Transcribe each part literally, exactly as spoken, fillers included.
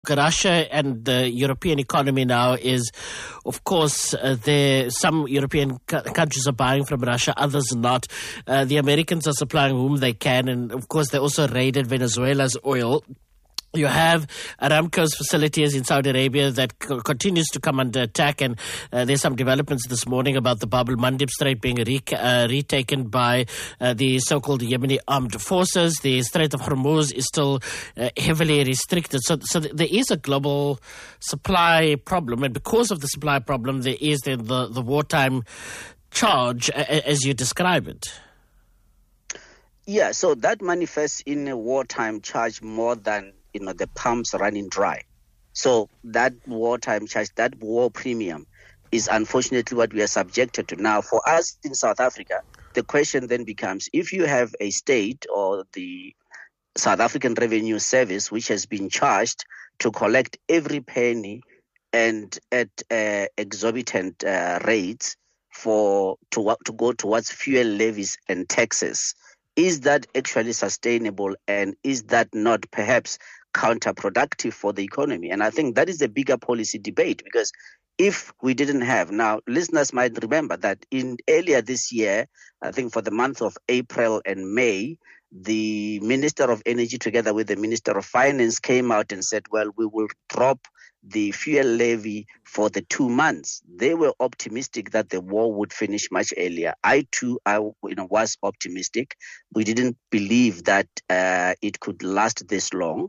Russia and the European economy now is, of course, uh, there. Some European co- countries are buying from Russia, others not. Uh, the Americans are supplying whom they can, and of course, they also raided Venezuela's oil. You have Aramco's facilities in Saudi Arabia that co- continues to come under attack, and uh, there's some developments this morning about the Bab el-Mandeb Strait being re- uh, retaken by uh, the so-called Yemeni armed forces. The Strait of Hormuz is still uh, heavily restricted. So, so th- there is a global supply problem, and because of the supply problem, there is then the, the wartime charge, a- as you describe it. Yeah, so that manifests in a wartime charge more than you know, the pumps running dry. So that wartime charge, that war premium is unfortunately what we are subjected to. Now, for us in South Africa, the question then becomes, if you have a state or the South African Revenue Service, which has been charged to collect every penny and at uh, exorbitant uh, rates for to, to go towards fuel levies and taxes, is that actually sustainable, and is that not perhaps counterproductive for the economy? And I think that is a bigger policy debate, because if we didn't have, now listeners might remember that in earlier this year, I think for the month of April and May, the Minister of Energy together with the Minister of Finance came out and said, well, we will drop the fuel levy for the two months. They were optimistic that the war would finish much earlier. I too, I you know, was optimistic. We didn't believe that uh, it could last this long.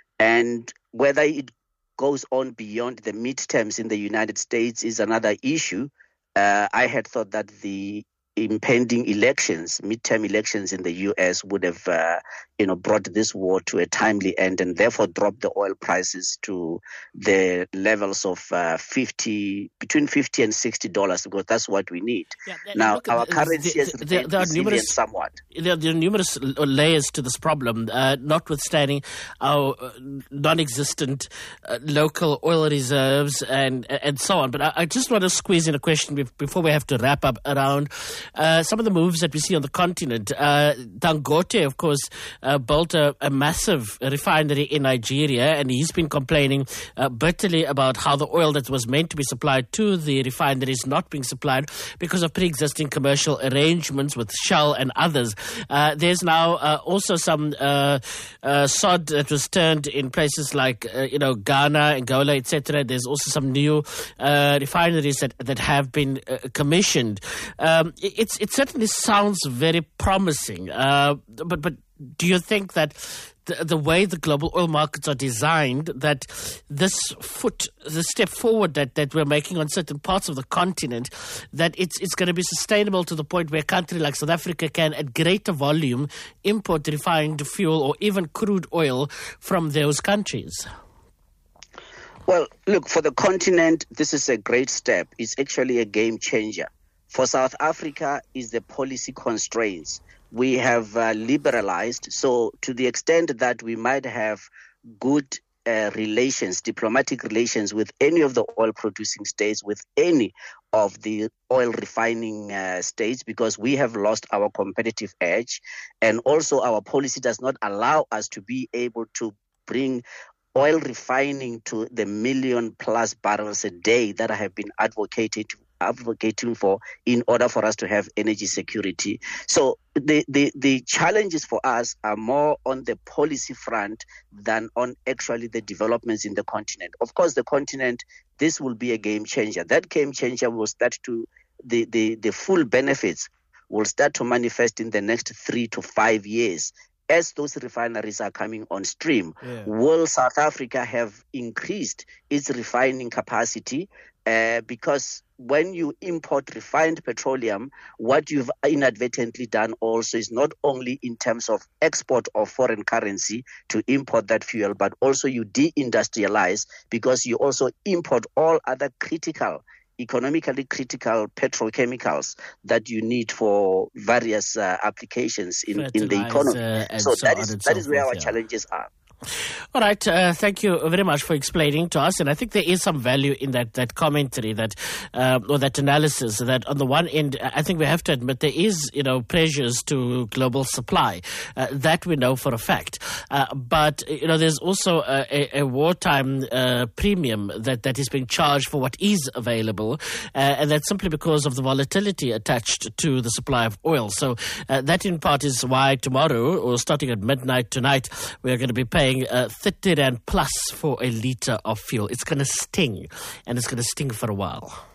And whether it goes on beyond the midterms in the United States is another issue. Uh, I had thought that the impending elections, midterm elections in the U S would have, uh, you know, brought this war to a timely end, and therefore dropped the oil prices to the levels of uh, fifty, between fifty and sixty dollars, because that's what we need. Yeah, now, look, our currency has the, there, there are numerous, somewhat. There, there are numerous layers to this problem, uh, notwithstanding our uh, non-existent uh, local oil reserves and and so on. But I, I just want to squeeze in a question before we have to wrap up around Uh, some of the moves that we see on the continent. Uh, Dangote, of course, uh, built a, a massive refinery in Nigeria, and he's been complaining uh, bitterly about how the oil that was meant to be supplied to the refinery is not being supplied because of pre-existing commercial arrangements with Shell and others. Uh, there's now uh, also some uh, uh, sod that was turned in places like, uh, you know, Ghana, Angola, et cetera. There's also some new uh, refineries that, that have been uh, commissioned. Um, It's, it certainly sounds very promising, uh, but but do you think that the, the way the global oil markets are designed, that this foot, the step forward that, that we're making on certain parts of the continent, that it's it's going to be sustainable to the point where a country like South Africa can, at greater volume, import refined fuel or even crude oil from those countries? Well, look, for the continent, this is a great step. It's actually a game changer. For South Africa is the policy constraints. We have uh, liberalized, so to the extent that we might have good uh, relations, diplomatic relations with any of the oil-producing states, with any of the oil refining uh, states, because we have lost our competitive edge, and also our policy does not allow us to be able to bring oil refining to the million plus barrels a day that I have been advocating to advocating for in order for us to have energy security. So the, the, the challenges for us are more on the policy front than on actually the developments in the continent. Of course, the continent, this will be a game changer. That game changer will start to, the, the, the full benefits will start to manifest in the next three to five years. As those refineries are coming on stream, yeah. Will South Africa have increased its refining capacity? Uh, because when you import refined petroleum, what you've inadvertently done also is not only in terms of export of foreign currency to import that fuel, but also you deindustrialize, because you also import all other critical, economically critical petrochemicals that you need for various uh, applications in, in the economy. Uh, so so that is that so is where forth, our yeah. challenges are. All right, uh, thank you very much for explaining to us. And I think there is some value in that that commentary, that uh, or that analysis. That on the one end, I think we have to admit there is, you know, pressures to global supply. Uh, that we know for a fact. Uh, but you know, there's also a, a, a wartime uh, premium that that is being charged for what is available, uh, and that's simply because of the volatility attached to the supply of oil. So uh, that in part is why tomorrow, or starting at midnight tonight, we are going to be paying Uh, thirty rand plus for a litre of fuel. It's going to sting, and it's going to sting for a while.